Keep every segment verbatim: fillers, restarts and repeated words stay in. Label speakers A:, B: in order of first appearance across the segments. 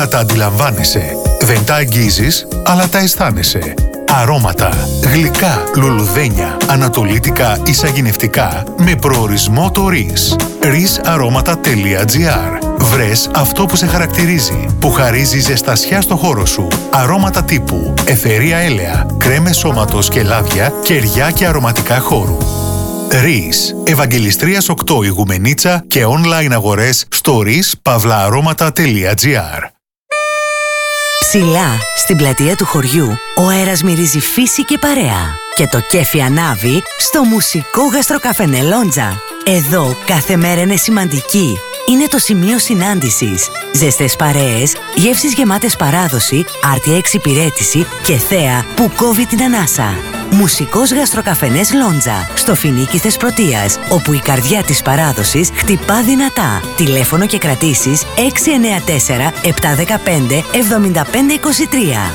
A: Τα αντιλαμβάνεσαι. Δεν τα αγγίζεις, αλλά τα αισθάνεσαι. Αρώματα, γλυκά, λουλουδένια, ανατολίτικα ή σαγηνευτικά με προορισμό το ΡΙΣ. ρις αρώματα τελεία τζι άρ. Βρες αυτό που σε χαρακτηρίζει, που χαρίζει ζεστασιά στο χώρο σου. Αρώματα τύπου αιθερία έλαια, κρέμες σώματος και λάδια, κεριά και αρωματικά χώρου. ΡΙΣ. Ευαγγελιστρίας οκτώ Ηγουμενίτσα και online αγορές στο ρις παύλα αρώματα τελεία τζι άρ.
B: Ψηλά, στην πλατεία του χωριού, ο αέρας μυρίζει φύση και παρέα. Και το κέφι ανάβει στο μουσικό γαστροκαφενέ Λόντζα. Εδώ κάθε μέρα είναι σημαντική. Είναι το σημείο συνάντησης. Ζεστές παρέες, γεύσεις γεμάτες παράδοση, άρτια εξυπηρέτηση και θέα που κόβει την ανάσα. Μουσικός γαστροκαφενές Λόντζα, στο Φοινίκι Θεσπρωτείας, όπου η καρδιά της παράδοσης χτυπά δυνατά. Τηλέφωνο και κρατήσεις έξι εννιά τέσσερα επτά ένα πέντε εβδομήντα πέντε είκοσι τρία.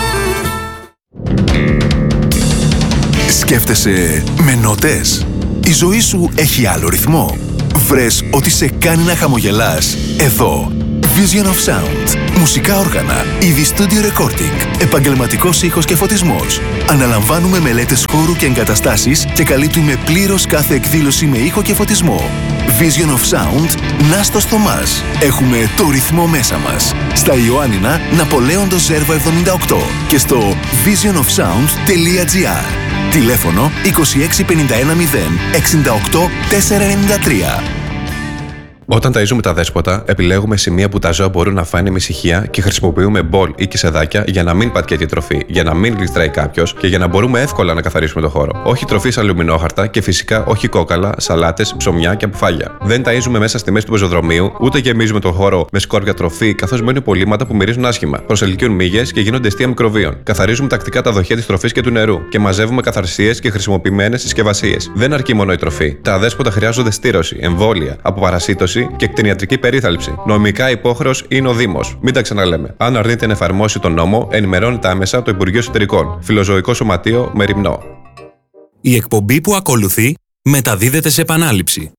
C: Σκέφτεσαι με νότες? Η ζωή σου έχει άλλο ρυθμό? Βρες ότι σε κάνει να χαμογελάς? Εδώ Vision of Sound. Μουσικά όργανα, είδη studio recording, επαγγελματικός ήχος και φωτισμός. Αναλαμβάνουμε μελέτες χώρου και εγκαταστάσεις και καλύπτουμε πλήρως κάθε εκδήλωση με ήχο και φωτισμό. Vision of Sound, Νάστος Θωμάς. Έχουμε το ρυθμό μέσα μας. Στα Ιωάννινα, Ναπολέοντος Ζέρβα εβδομήντα οκτώ και στο vision of sound τελεία τζι άρ. Τηλέφωνο είκοσι έξι πενήντα ένα μηδέν εξήντα οκτώ τετρακόσια ενενήντα τρία.
D: Όταν ταΐζουμε τα δέσποτα, επιλέγουμε σημεία που τα ζώα μπορούν να φάνε με ησυχία και χρησιμοποιούμε μπολ ή κισεδάκια για να μην πατιέται η τροφή, για να μην γλιστράει κάποιος και για να μπορούμε εύκολα να καθαρίσουμε το χώρο. Όχι τροφή σε αλουμινόχαρτα και φυσικά όχι κόκαλα, σαλάτες, ψωμιά και αποφάγια. Δεν ταΐζουμε μέσα στη μέση του πεζοδρομίου, ούτε γεμίζουμε το χώρο με σκόρπια τροφή, καθώς μένουν υπολείμματα που μυρίζουν άσχημα. Προσελκύουν μύγες και γίνονται αιστεία μικροβίων. Καθαρίζουμε τακτικά τα δοχεία της τροφής και του νερού και μαζεύουμε καθαρσίες και χρησιμοποιημένες συσκευασίες. Δεν αρκεί μόνο η τροφή. Τα δέσποτα χρειάζονται στήρωση, εμβόλια, αποπαρασίτωση και κτηνιατρική περίθαλψη. Νομικά υπόχρεος είναι ο Δήμος. Μην τα ξαναλέμε. Αν αρνείται να εφαρμόσει τον νόμο, ενημερώνεται άμεσα το Υπουργείο Εσωτερικών. Φιλοζωικό Σωματείο Μεριμνό.
E: Η εκπομπή που ακολουθεί μεταδίδεται σε επανάληψη.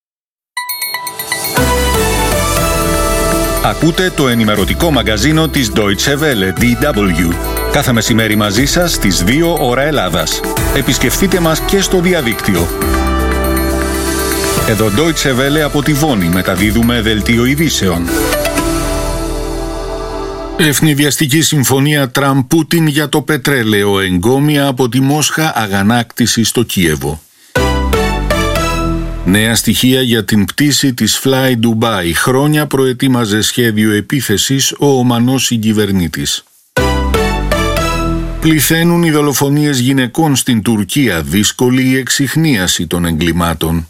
F: Ακούτε το ενημερωτικό μαγκαζίνο της Deutsche Welle ντι ντάμπλιου. Κάθε μεσημέρι μαζί σας στις δύο ώρα Ελλάδας. Επισκεφτείτε μας και στο διαδίκτυο. Εδώ Deutsche Welle από τη Βόνη μεταδίδουμε δελτίο ειδήσεων. Ευνηδιαστική συμφωνία Τραμπ-Πούτιν για το πετρέλαιο, εγκόμια από τη Μόσχα, αγανάκτηση στο Κίεβο. Νέα στοιχεία για την πτήση της Fly Dubai. Χρόνια προετοίμαζε σχέδιο επίθεσης ο Ομανός συγκυβερνήτης. Πληθαίνουν οι δολοφονίες γυναικών στην Τουρκία, δύσκολη η εξιχνίαση των εγκλημάτων.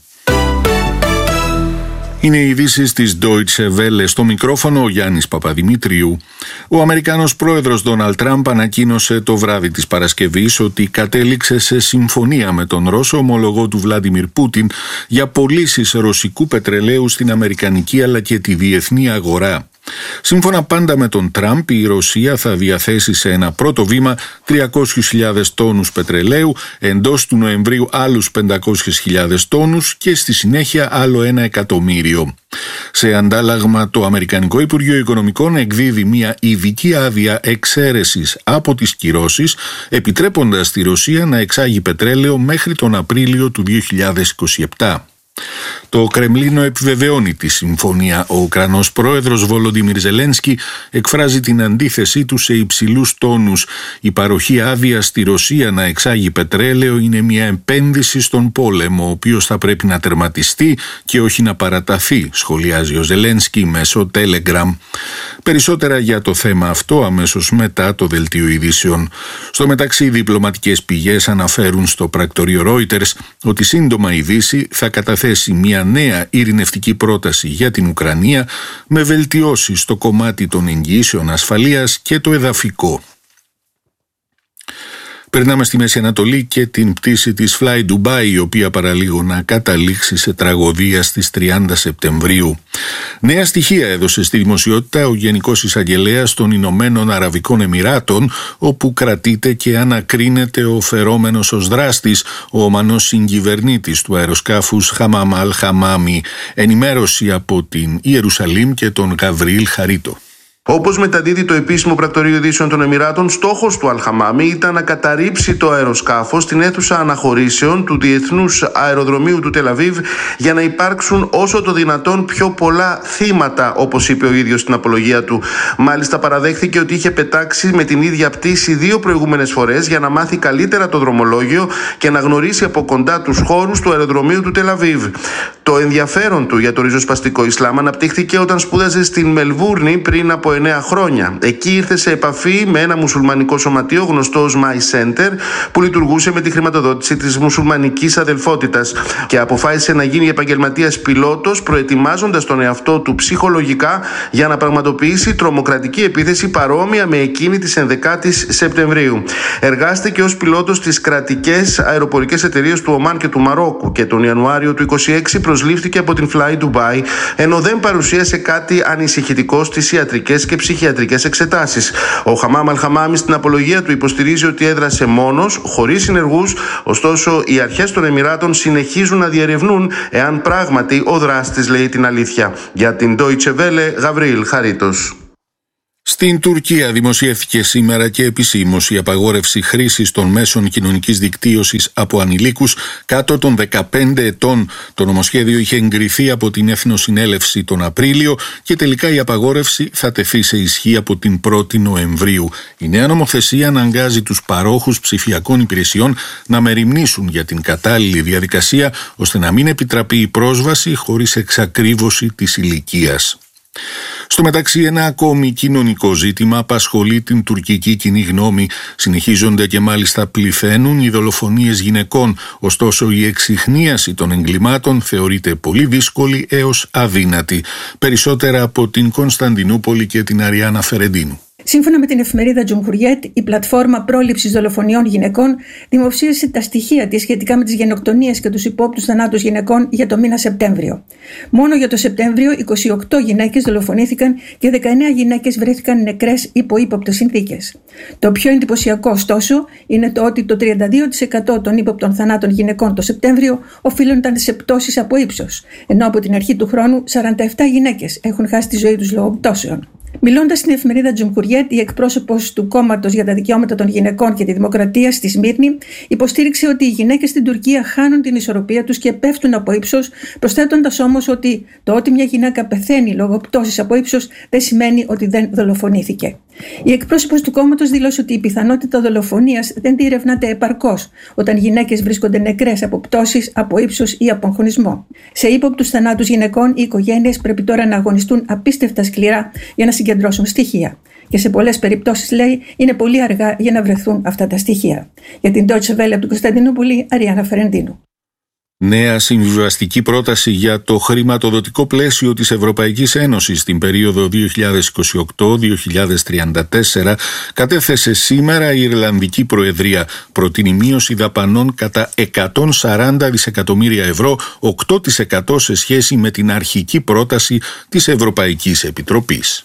F: Είναι οι ειδήσεις της Deutsche Welle. Στο μικρόφωνο ο Γιάννης Παπαδημητρίου. Ο Αμερικανός πρόεδρος Ντόναλντ Τραμπ ανακοίνωσε το βράδυ της Παρασκευής ότι κατέληξε σε συμφωνία με τον Ρώσο ομολογό του Βλάντιμιρ Πούτιν για πωλήσεις ρωσικού πετρελαίου στην αμερικανική αλλά και τη διεθνή αγορά. Σύμφωνα πάντα με τον Τραμπ, η Ρωσία θα διαθέσει σε ένα πρώτο βήμα τριακόσιες χιλιάδες τόνους πετρελαίου, εντός του Νοεμβρίου άλλους πεντακόσιες χιλιάδες τόνους και στη συνέχεια άλλο ένα εκατομμύριο. Σε αντάλλαγμα, το Αμερικανικό Υπουργείο Οικονομικών εκδίδει μια ειδική άδεια εξαίρεσης από τις κυρώσεις, επιτρέποντας στη Ρωσία να εξάγει πετρέλαιο μέχρι τον Απρίλιο του δύο χιλιάδες είκοσι επτά. Το Κρεμλίνο επιβεβαιώνει τη συμφωνία. Ο Ουκρανός πρόεδρος Βολοντίμιρ Ζελένσκι εκφράζει την αντίθεσή του σε υψηλούς τόνους. Η παροχή άδεια στη Ρωσία να εξάγει πετρέλαιο είναι μια επένδυση στον πόλεμο, ο οποίος θα πρέπει να τερματιστεί και όχι να παραταθεί, σχολιάζει ο Ζελένσκι μέσω Telegram. Περισσότερα για το θέμα αυτό αμέσως μετά το δελτίο ειδήσεων. Στο μεταξύ, οι διπλωματικές πηγές αναφέρουν στο πρακτορείο Reuters ότι σύντομα η Δύση θα καταθέσει μια νέα ειρηνευτική πρόταση για την Ουκρανία με βελτιώσεις στο κομμάτι των εγγυήσεων ασφαλείας και το εδαφικό. Περνάμε στη Μέση Ανατολή και την πτήση της Fly Dubai, η οποία παραλίγο να καταλήξει σε τραγωδία στις τριάντα Σεπτεμβρίου. Νέα στοιχεία έδωσε στη δημοσιότητα ο Γενικός Εισαγγελέας των Ηνωμένων Αραβικών Εμιράτων, όπου κρατείται και ανακρίνεται ο φερόμενος ως δράστης, ο Ομανός συγκυβερνήτης του αεροσκάφους Χαμάμ Αλ Χαμάμι. Ενημέρωση από την Ιερουσαλήμ και τον Γαβριήλ Χαρίτο.
G: Όπως μεταδίδει το επίσημο πρακτορείο ειδήσεων των Εμιράτων, στόχος του Αλχαμάμι ήταν να καταρρύψει το αεροσκάφος στην αίθουσα αναχωρήσεων του Διεθνούς Αεροδρομίου του Τελαβίβ για να υπάρξουν όσο το δυνατόν πιο πολλά θύματα, όπως είπε ο ίδιος στην απολογία του. Μάλιστα παραδέχθηκε ότι είχε πετάξει με την ίδια πτήση δύο προηγούμενες φορές για να μάθει καλύτερα το δρομολόγιο και να γνωρίσει από κοντά τους χώρους του αεροδρομίου του Τελαβίβ. Το ενδιαφέρον του για το ριζοσπαστικό Ισλάμ αναπτύχθηκε όταν σπούδαζε στην Μελβούρνη πριν από εννέα χρόνια. Εκεί ήρθε σε επαφή με ένα μουσουλμανικό σωματείο γνωστό ως My Center, που λειτουργούσε με τη χρηματοδότηση της μουσουλμανικής αδελφότητας, και αποφάσισε να γίνει επαγγελματίας πιλότος, προετοιμάζοντας τον εαυτό του ψυχολογικά για να πραγματοποιήσει τρομοκρατική επίθεση παρόμοια με εκείνη της ενδεκάτης Σεπτεμβρίου. Εργάστηκε ως πιλότος στις κρατικές αεροπορικές εταιρείες του Ομάν και του Μαρόκου και τον Ιανουάριο του είκοσι έξι προσλήφθηκε από την Fly Dubai, ενώ δεν παρουσίασε κάτι ανησυχητικό στις ιατρικές και ψυχιατρικές εξετάσεις. Ο Χαμάμ Αλ-Χαμάμι στην απολογία του υποστηρίζει ότι έδρασε μόνος, χωρίς συνεργούς, ωστόσο οι αρχές των Εμιράτων συνεχίζουν να διερευνούν εάν πράγματι ο δράστης λέει την αλήθεια. Για την Deutsche Welle, Γαβρίλ Χαρίτος.
F: Στην Τουρκία δημοσιεύθηκε σήμερα και επισήμως η απαγόρευση χρήσης των μέσων κοινωνικής δικτύωσης από ανηλίκους κάτω των δεκαπέντε ετών. Το νομοσχέδιο είχε εγκριθεί από την Εθνοσυνέλευση τον Απρίλιο και τελικά η απαγόρευση θα τεθεί σε ισχύ από την πρώτη Νοεμβρίου. Η νέα νομοθεσία αναγκάζει τους παρόχους ψηφιακών υπηρεσιών να μεριμνήσουν για την κατάλληλη διαδικασία, ώστε να μην επιτραπεί η πρόσβαση χωρίς εξακρίβωση της ηλικίας. Στο μεταξύ, ένα ακόμη κοινωνικό ζήτημα απασχολεί την τουρκική κοινή γνώμη. Συνεχίζονται και μάλιστα πληθαίνουν οι δολοφονίες γυναικών, ωστόσο η εξιχνίαση των εγκλημάτων θεωρείται πολύ δύσκολη έως αδύνατη. Περισσότερα από την Κωνσταντινούπολη και την Αριάννα Φερεντίνου.
H: Σύμφωνα με την εφημερίδα Τζουμχουριέτ, η πλατφόρμα πρόληψης δολοφονιών γυναικών δημοσίευσε τα στοιχεία της σχετικά με τις γενοκτονίες και τους υπόπτους θανάτους γυναικών για το μήνα Σεπτέμβριο. Μόνο για το Σεπτέμβριο, είκοσι οκτώ γυναίκες δολοφονήθηκαν και δεκαεννέα γυναίκες βρέθηκαν νεκρές υπό ύποπτες συνθήκες. Το πιο εντυπωσιακό, ωστόσο, είναι το ότι το τριάντα δύο τοις εκατό των ύποπτων θανάτων γυναικών το Σεπτέμβριο οφείλονταν σε πτώσεις από ύψος, ενώ από την αρχή του χρόνου σαράντα επτά γυναίκες έχουν χάσει τη ζωή τους λόγω πτώσεων. Μιλώντας στην εφημερίδα Τζουμχουριέτ, η εκπρόσωπος του Κόμματος για τα Δικαιώματα των Γυναικών και τη Δημοκρατία στη Σμύρνη υποστήριξε ότι οι γυναίκες στην Τουρκία χάνουν την ισορροπία τους και πέφτουν από ύψος, προσθέτοντας όμως ότι το ότι μια γυναίκα πεθαίνει λόγω πτώσης από ύψος δεν σημαίνει ότι δεν δολοφονήθηκε. Η εκπρόσωπος του κόμματος δήλωσε ότι η πιθανότητα δολοφονίας δεν διερευνάται επαρκώς όταν γυναίκες βρίσκονται νεκρές από πτώσεις, από ύψος ή από αγχωνισμό. Σε ύποπτους θανάτους γυναικών, οι οικογένειες πρέπει τώρα να αγωνιστούν απίστευτα σκληρά για να συγκεντρώσουν στοιχεία. Και σε πολλές περιπτώσεις, λέει, είναι πολύ αργά για να βρεθούν αυτά τα στοιχεία. Για την Deutsche Welle από την Κωνσταντινούπολη, Αριάννα Φερεντίνου.
F: Νέα συμβιβαστική πρόταση για το χρηματοδοτικό πλαίσιο της Ευρωπαϊκής Ένωσης στην περίοδο δύο χιλιάδες είκοσι οκτώ με δύο χιλιάδες τριάντα τέσσερα κατέθεσε σήμερα η Ιρλανδική Προεδρία. Προτείνει μείωση δαπανών κατά εκατόν σαράντα δισεκατομμύρια ευρώ, οκτώ τοις εκατό σε σχέση με την αρχική πρόταση της Ευρωπαϊκής Επιτροπής.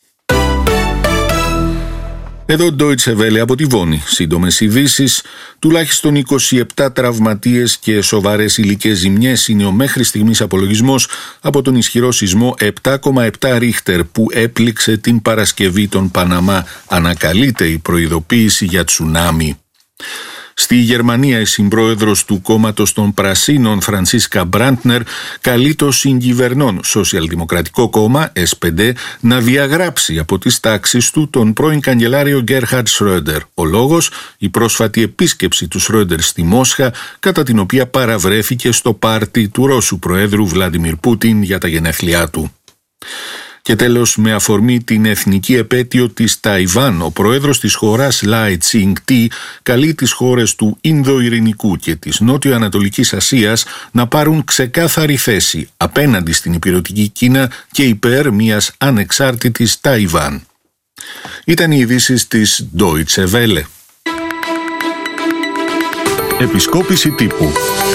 F: Εδώ Deutsche Welle από τη Βόνη. Σύντομες ειδήσεις. Τουλάχιστον είκοσι επτά τραυματίες και σοβαρές υλικές ζημιές είναι ο μέχρι στιγμής απολογισμός από τον ισχυρό σεισμό επτά κόμμα επτά Ρίχτερ που έπληξε την Παρασκευή τον Παναμά. Ανακαλείται η προειδοποίηση για τσουνάμι. Στη Γερμανία, η συμπρόεδρος του κόμματος των Πρασίνων, Φραντσίσκα Μπράντνερ, καλεί το συγκυβερνών Σοσιαλδημοκρατικό κόμμα, ες πι ντι, να διαγράψει από τις τάξεις του τον πρώην καγκελάριο Γκέρχαρντ Σρόντερ. Ο λόγος, η πρόσφατη επίσκεψη του Σρόντερ στη Μόσχα, κατά την οποία παραβρέθηκε στο πάρτι του Ρώσου Προέδρου Βλάντιμιρ Πούτιν για τα γενέθλιά του. Και τέλος, με αφορμή την εθνική επέτειο της Ταϊβάν, ο πρόεδρος της χώρας Λάι Τσινγκ-τι καλεί τις χώρες του Ινδοειρηνικού και της Νότιο-Ανατολικής Ασίας να πάρουν ξεκάθαρη θέση απέναντι στην υπηρετική Κίνα και υπέρ μιας ανεξάρτητης Ταϊβάν. Ήταν οι ειδήσεις της Deutsche Welle.
C: Επισκόπηση τύπου.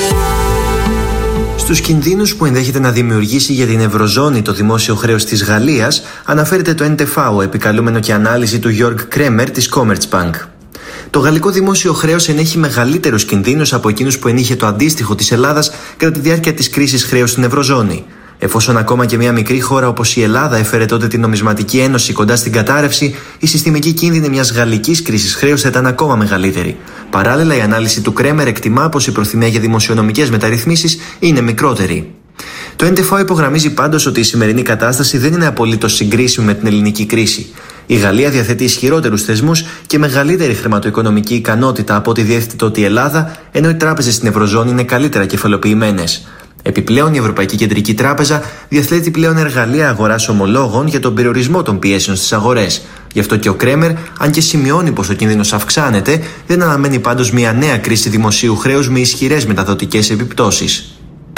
I: Στους κινδύνους που ενδέχεται να δημιουργήσει για την Ευρωζώνη το δημόσιο χρέος της Γαλλίας, αναφέρεται το εν τι εφ ο επικαλούμενο και ανάλυση του Γιώργ Κρέμερ της Commerzbank. Το γαλλικό δημόσιο χρέος ενέχει μεγαλύτερους κινδύνους από εκείνους που ενείχε το αντίστοιχο της Ελλάδας κατά τη διάρκεια της κρίσης χρέους στην Ευρωζώνη. Εφόσον ακόμα και μια μικρή χώρα όπως η Ελλάδα έφερε τότε την Νομισματική Ένωση κοντά στην κατάρρευση, η συστημική κίνδυνη μιας γαλλικής κρίσης χρέους θα ήταν ακόμα μεγαλύτερη. Παράλληλα, η ανάλυση του Κρέμερ εκτιμά πως η προθυμία για δημοσιονομικές μεταρρυθμίσεις είναι μικρότερη. Το N T F O υπογραμμίζει πάντως ότι η σημερινή κατάσταση δεν είναι απολύτως συγκρίσιμη με την ελληνική κρίση. Η Γαλλία διαθέτει ισχυρότερους θεσμούς και μεγαλύτερη χρηματοοικονομική ικανότητα από ό,τι διέθετε τότε η Ελλάδα, ενώ οι τράπεζες στην Ευρωζώνη είναι καλύτερα κεφαλοποιημένες. Επιπλέον, η Ευρωπαϊκή Κεντρική Τράπεζα διαθέτει πλέον εργαλεία αγοράς ομολόγων για τον περιορισμό των πιέσεων στις αγορές. Γι' αυτό και ο Κρέμερ, αν και σημειώνει πως ο κίνδυνος αυξάνεται, δεν αναμένει πάντως μια νέα κρίση δημοσίου χρέους με ισχυρές μεταδοτικές επιπτώσεις.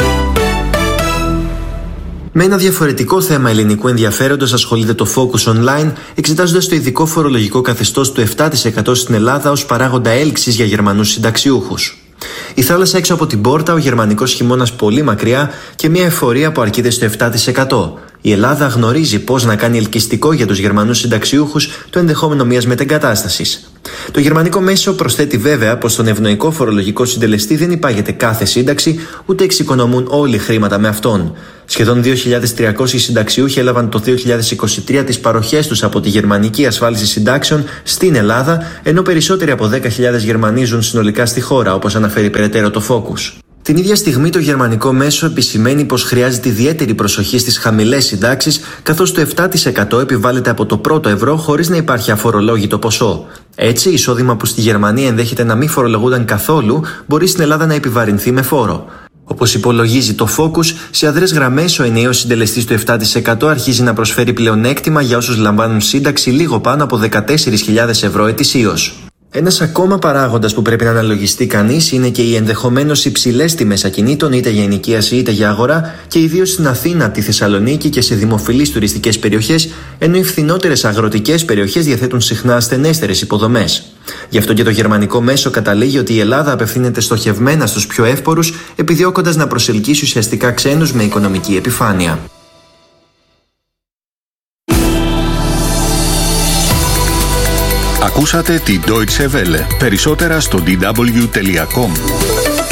I: Με ένα διαφορετικό θέμα ελληνικού ενδιαφέροντος ασχολείται το Focus Online, εξετάζοντας το ειδικό φορολογικό καθεστώς του επτά τοις εκατό στην Ελλάδα ως παράγοντα έλξης για Γερμανούς συνταξιούχους. Η θάλασσα έξω από την πόρτα, ο γερμανικός χειμώνας πολύ μακριά και μια εφορία που αρκείται στο επτά τοις εκατό. Η Ελλάδα γνωρίζει πώς να κάνει ελκυστικό για τους Γερμανούς συνταξιούχους το ενδεχόμενο μιας μετεγκατάστασης. Το γερμανικό μέσο προσθέτει βέβαια πως στον ευνοϊκό φορολογικό συντελεστή δεν υπάγεται κάθε σύνταξη, ούτε εξοικονομούν όλοι χρήματα με αυτόν. Σχεδόν δύο χιλιάδες τριακόσιοι συνταξιούχοι έλαβαν το δύο χιλιάδες είκοσι τρία τις παροχές τους από τη Γερμανική Ασφάλιση Συντάξεων στην Ελλάδα, ενώ περισσότεροι από δέκα χιλιάδες Γερμανοί ζουν συνολικά στη χώρα, όπως αναφέρει περαιτέρω το Focus. Την ίδια στιγμή το γερμανικό μέσο επισημαίνει πως χρειάζεται ιδιαίτερη προσοχή στις χαμηλές συντάξεις, καθώς το επτά τοις εκατό επιβάλλεται από το πρώτο ευρώ χωρίς να υπάρχει αφορολόγητο ποσό. Έτσι, εισόδημα που στη Γερμανία ενδέχεται να μην φορολογούνταν καθόλου, μπορεί στην Ελλάδα να επιβαρυνθεί με φόρο. Όπως υπολογίζει το Focus, σε αδρές γραμμές ο ενιαίος συντελεστής του επτά τοις εκατό αρχίζει να προσφέρει πλεονέκτημα για όσους λαμβάνουν σύνταξη λίγο πάνω από δεκατέσσερις χιλιάδες ευρώ ετησίως. Ένας ακόμα παράγοντας που πρέπει να αναλογιστεί κανείς είναι και οι ενδεχομένως υψηλές τιμές ακινήτων, είτε για ενοικίαση είτε για αγορά, και ιδίως στην Αθήνα, τη Θεσσαλονίκη και σε δημοφιλείς τουριστικές περιοχές, ενώ οι φθηνότερες αγροτικές περιοχές διαθέτουν συχνά ασθενέστερες υποδομές. Γι' αυτό και το γερμανικό μέσο καταλήγει ότι η Ελλάδα απευθύνεται στοχευμένα στους πιο εύπορους, επιδιώκοντας να προσελκύσει ουσιαστικά ξένους με οικονομική επιφάνεια.
A: Ακούσατε τη Deutsche Welle. Περισσότερα στο ντι ντάμπλιου τελεία κομ.